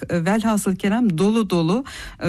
velhasıl kelam dolu dolu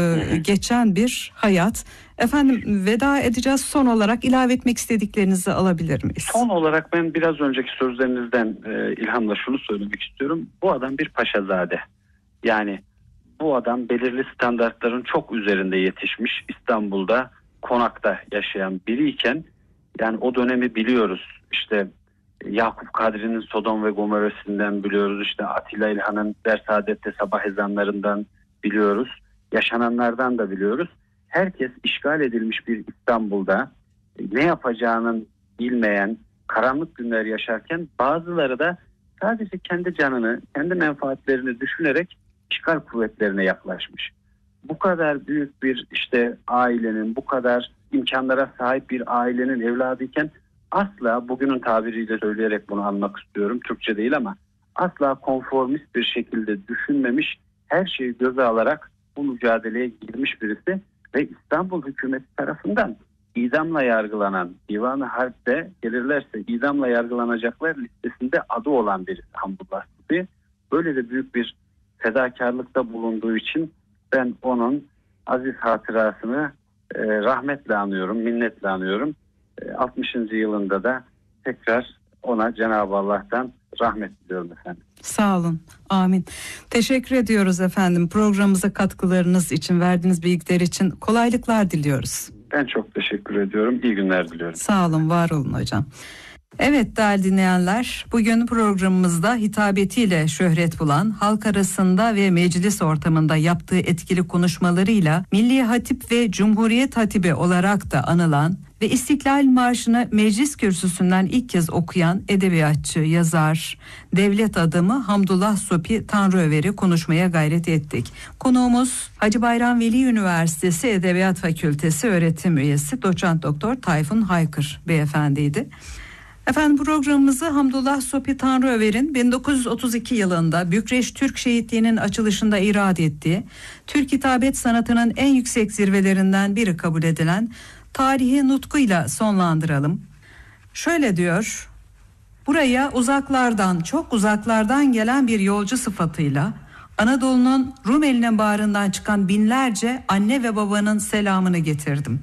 geçen bir hayat. Efendim, veda edeceğiz. Son olarak ilave etmek istediklerinizi alabilir miyiz? Son olarak ben biraz önceki sözlerinizden ilhamla şunu söylemek istiyorum. Bu adam bir paşazade. Yani bu adam belirli standartların çok üzerinde yetişmiş, İstanbul'da konakta yaşayan biriyken, yani o dönemi biliyoruz. İşte Yakup Kadri'nin Sodom ve Gomorra'sından biliyoruz. İşte Atilla İlhan'ın Dersaadet'te sabah ezanlarından biliyoruz. Yaşananlardan da biliyoruz. Herkes işgal edilmiş bir İstanbul'da ne yapacağının bilmeyen, karanlık günler yaşarken bazıları da sadece kendi canını, kendi menfaatlerini düşünerek işgal kuvvetlerine yaklaşmış. Bu kadar büyük bir ailenin, bu kadar imkanlara sahip bir ailenin evladıyken asla, bugünün tabiriyle söyleyerek bunu anmak istiyorum, Türkçe değil ama, asla konformist bir şekilde düşünmemiş, her şeyi göze alarak bu mücadeleye girmiş birisi ve İstanbul hükümeti tarafından idamla yargılanan, Divan-ı Harp'te gelirlerse idamla yargılanacaklar listesinde adı olan birisi Hamdullah Sıpi. Böyle de büyük bir fedakarlıkta bulunduğu için ben onun aziz hatırasını rahmetle anıyorum, minnetle anıyorum. 60. yılında da tekrar ona Cenab-ı Allah'tan rahmet diliyorum efendim. Sağ olun. Amin. Teşekkür ediyoruz efendim. Programımıza katkılarınız için, verdiğiniz bilgiler için kolaylıklar diliyoruz. Ben çok teşekkür ediyorum. İyi günler diliyorum. Sağ olun, var olun hocam. Evet değerli dinleyenler, bugün programımızda hitabetiyle şöhret bulan, halk arasında ve meclis ortamında yaptığı etkili konuşmalarıyla Milli Hatip ve Cumhuriyet Hatibi olarak da anılan ve İstiklal Marşı'nı meclis kürsüsünden ilk kez okuyan edebiyatçı, yazar, devlet adamı Hamdullah Sopi Tanrıöver'i konuşmaya gayret ettik. Konuğumuz Hacı Bayram Veli Üniversitesi Edebiyat Fakültesi öğretim üyesi Doçent Doktor Tayfun Haykır beyefendiydi. Efendim, programımızı Hamdullah Sopi Tanrıöver'in 1932 yılında Bükreş Türk Şehitliği'nin açılışında irad ettiği, Türk hitabet sanatının en yüksek zirvelerinden biri kabul edilen tarihi nutkuyla sonlandıralım. Şöyle diyor: buraya uzaklardan, çok uzaklardan gelen bir yolcu sıfatıyla Anadolu'nun Rumeli'nin bağrından çıkan binlerce anne ve babanın selamını getirdim.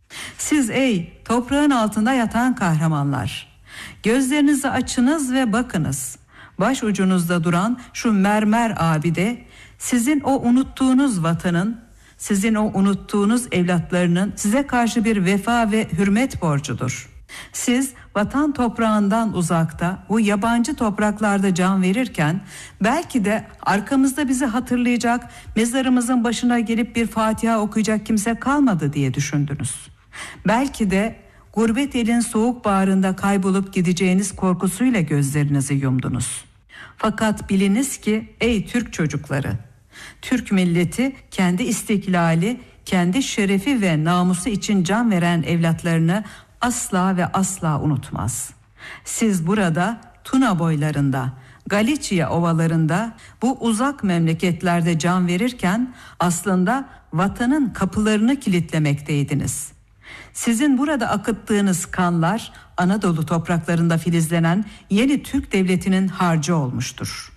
Siz ey toprağın altında yatan kahramanlar, gözlerinizi açınız ve bakınız. Baş ucunuzda duran şu mermer abide sizin o unuttuğunuz vatanın, sizin o unuttuğunuz evlatlarının size karşı bir vefa ve hürmet borcudur. Siz vatan toprağından uzakta, bu yabancı topraklarda can verirken belki de arkamızda bizi hatırlayacak, mezarımızın başına gelip bir Fatiha okuyacak kimse kalmadı diye düşündünüz. Belki de gurbet elin soğuk bağrında kaybolup gideceğiniz korkusuyla gözlerinizi yumdunuz. Fakat biliniz ki ey Türk çocukları, Türk milleti kendi istiklali, kendi şerefi ve namusu için can veren evlatlarını asla ve asla unutmaz. Siz burada Tuna boylarında, Galicia ovalarında, bu uzak memleketlerde can verirken aslında vatanın kapılarını kilitlemekteydiniz. Sizin burada akıttığınız kanlar Anadolu topraklarında filizlenen yeni Türk devletinin harcı olmuştur.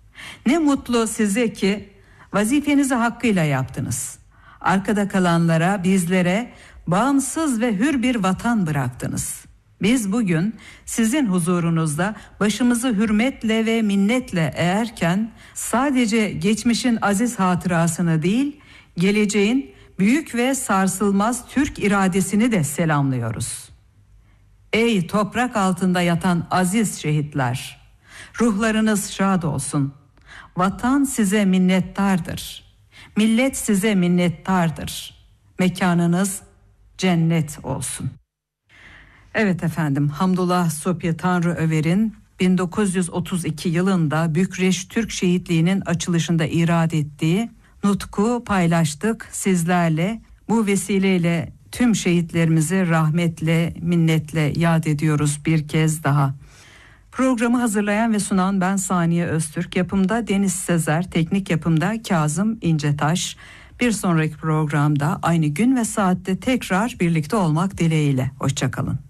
Ne mutlu size ki vazifenizi hakkıyla yaptınız. Arkada kalanlara, bizlere bağımsız ve hür bir vatan bıraktınız. Biz bugün sizin huzurunuzda başımızı hürmetle ve minnetle eğerken sadece geçmişin aziz hatırasını değil, geleceğin büyük ve sarsılmaz Türk iradesini de selamlıyoruz. Ey toprak altında yatan aziz şehitler, ruhlarınız şad olsun. Vatan size minnettardır. Millet size minnettardır. Mekanınız cennet olsun. Evet efendim, Hamdullah Sopi Tanrıöver'in 1932 yılında Bükreş Türk Şehitliği'nin açılışında irad ettiği nutku paylaştık sizlerle. Bu vesileyle tüm şehitlerimizi rahmetle, minnetle yad ediyoruz bir kez daha. Programı hazırlayan ve sunan ben Saniye Öztürk, yapımda Deniz Sezer, teknik yapımda Kazım İncetaş. Bir sonraki programda aynı gün ve saatte tekrar birlikte olmak dileğiyle. Hoşça kalın.